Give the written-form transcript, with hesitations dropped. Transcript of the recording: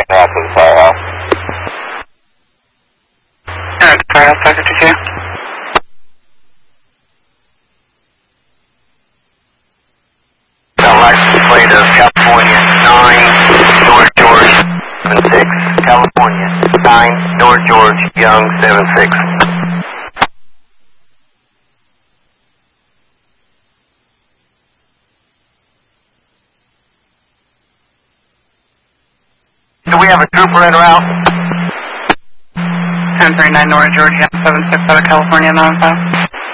out to the firehouse. Firehouse, Dr. TK. License plate of California 9 North George 76. California 9 North George Young 76. Do we have a trooper en route? 1039 North George Young 76 out of California 95.